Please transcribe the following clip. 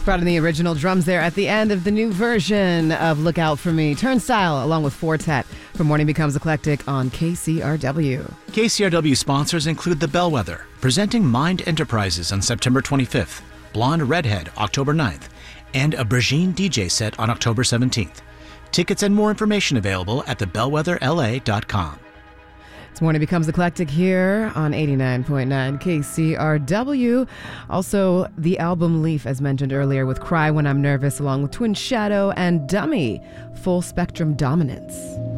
Brought in the original drums there at the end of the new version of Look Out For Me. Turnstile along with Fortet for Morning Becomes Eclectic on KCRW. KCRW sponsors include The Bellwether, presenting Mind Enterprises on September 25th, Blonde Redhead October 9th, and a Brigitte DJ set on October 17th. Tickets and more information available at thebellwetherla.com. This Morning Becomes Eclectic here on 89.9 KCRW. Also, the album Leaf, as mentioned earlier, with Cry When I'm Nervous, along with Twin Shadow and Dummy, Full Spectrum Dominance.